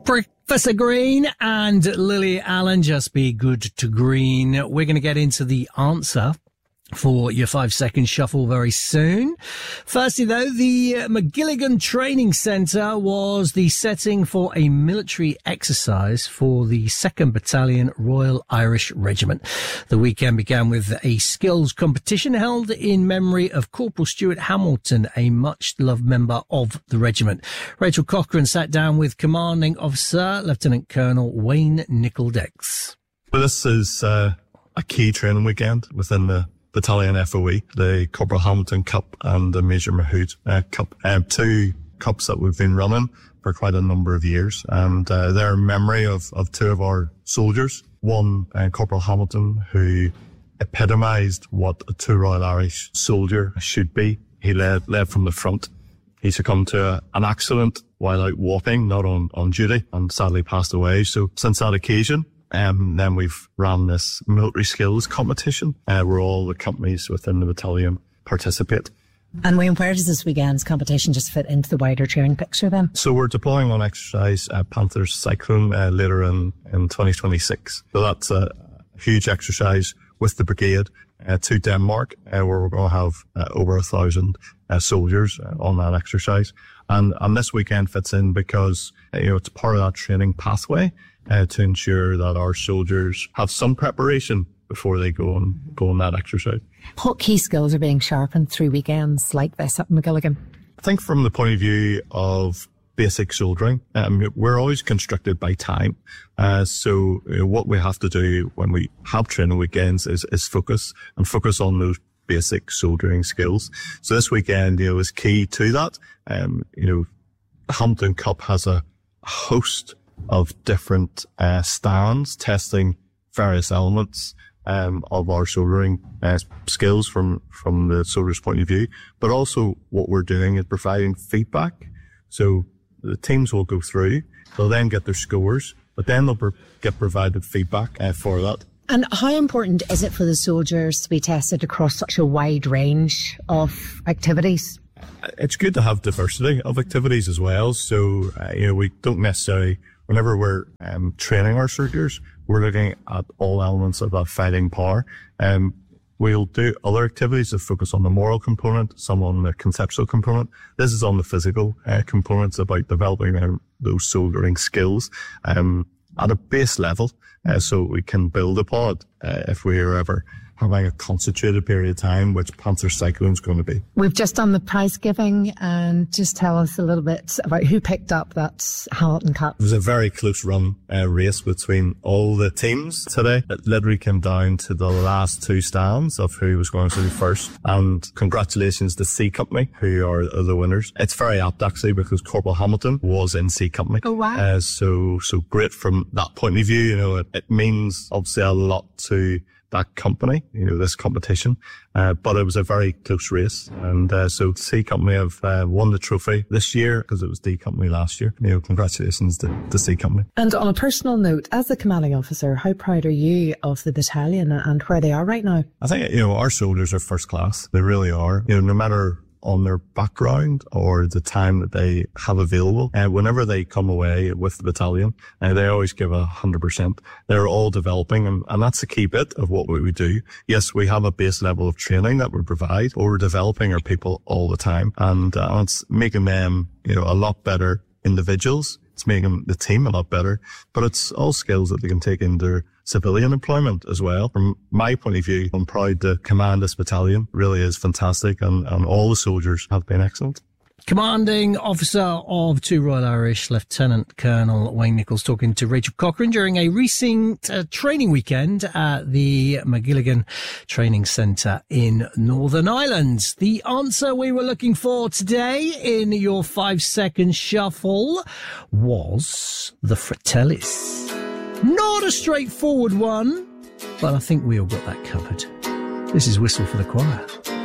Professor Green and Lily Allen, just be good to green. We're going to get into the answer for your 5-second shuffle very soon. Firstly, though, the Magilligan Training Centre was the setting for a military exercise for the 2nd Battalion Royal Irish Regiment. The weekend began with a skills competition held in memory of Corporal Stuart Hamilton, a much-loved member of the regiment. Rachel Cochrane sat down with Commanding Officer Lieutenant Colonel Wayne Nicholdex. Well, this is a key training weekend within the Battalion FOE, the Corporal Hamilton Cup and the Major Mahood Cup. 2 cups that we've been running for quite a number of years. And they're in memory of 2 of our soldiers. One, Corporal Hamilton, who epitomised what a true Royal Irish soldier should be. He led from the front. He succumbed to an accident while out walking, not on duty, and sadly passed away. So since that occasion, then we've ran this military skills competition where all the companies within the battalion participate. And Wayne, where does this weekend's competition just fit into the wider training picture then? So we're deploying on exercise Panthers Cyclone later in 2026. So that's a huge exercise with the brigade to Denmark where we're going to have over 1,000 soldiers on that exercise. And this weekend fits in because it's part of that training pathway to ensure that our soldiers have some preparation before they go on that exercise. What key skills are being sharpened through weekends like this at Magilligan? I think from the point of view of basic soldiering, we're always constricted by time. So what we have to do when we have training weekends is focus on those basic soldiering skills. So this weekend, is key to that. Hamilton Cup has a host of different stands testing various elements of our soldering skills from the soldier's point of view, but also what we're doing is providing feedback. So the teams will go through, they'll then get their scores, but then they'll get provided feedback for that. And how important is it for the soldiers to be tested across such a wide range of activities? It's good to have diversity of activities as well. So, we don't necessarily, whenever we're training our soldiers, we're looking at all elements of that fighting power. We'll do other activities that focus on the moral component, some on the conceptual component. This is on the physical components about developing those soldiering skills at a base level, so we can build upon it if we are ever having a concentrated period of time, which Panther Cyclone is going to be. We've just done the prize giving, and just tell us a little bit about who picked up that Hamilton Cup. It was a very close run race between all the teams today. It literally came down to the last 2 stands of who was going to be first. And congratulations to C Company, who are the winners. It's very apt actually because Corporal Hamilton was in C Company. Oh wow! So great from that point of view. It means obviously a lot to that company, this competition. But it was a very close race. And so C Company have won the trophy this year because it was D Company last year. Congratulations to C Company. And on a personal note, as the commanding officer, how proud are you of the battalion and where they are right now? I think, our soldiers are first class. They really are. No matter on their background or the time that they have available. Whenever they come away with the battalion, they always give 100%. They're all developing, and that's the key bit of what we do. Yes, we have a base level of training that we provide, but we're developing our people all the time, and it's making them, a lot better individuals. It's making the team a lot better, but it's all skills that they can take into civilian employment as well. From my point of view, I'm proud to command this battalion. It really is fantastic, and all the soldiers have been excellent. Commanding Officer of 2 Royal Irish, Lieutenant Colonel Wayne Nichols, talking to Rachel Cochrane during a recent training weekend at the Magilligan Training Centre in Northern Ireland. The answer we were looking for today in your 5-second shuffle was the Fratellis. Not a straightforward one, but I think we all got that covered. This is Whistle for the Choir.